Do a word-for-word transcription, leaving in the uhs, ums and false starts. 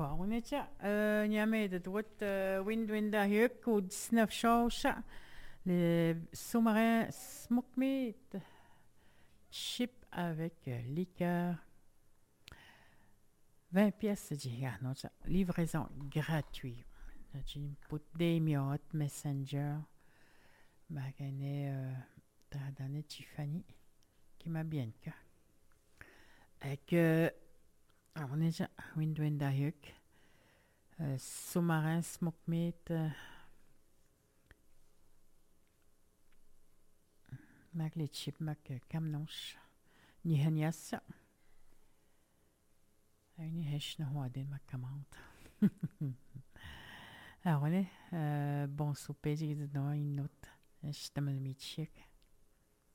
Paunetja, Niamey de droite, Wind Wind à Huk ou dix-neuf changes, les sous-marins Smoke Meat, chip avec liqueur, vingt pièces de livraison gratuite. J'ai put des miottes, Messenger, magané, t'as donné Tiffany, qui m'a bien que. Et que, on est déjà, Wind Wind à Huk. Euh, sous-marin, smoke meat, euh, mag les chip mag kamnosh, ni hanyas. Ni hesh na hoadin mag kamant. Alors, on est, euh, bon souper, j'ai dit non, une autre. Je t'aime le mitchik.